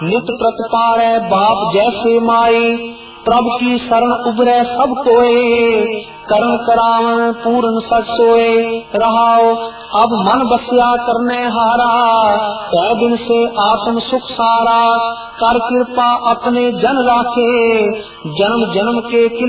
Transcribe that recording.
नित प्रतिपालै बाप जैसे माई, प्रभ की शरण उबरै सब कोय, करण करावन पूर्ण सच सोए। रहाओ अब मन बसिया करने हारा, तै दिन से आत्म सुख सारा। कर कृपा अपने जन राखे, जन्म जन्म के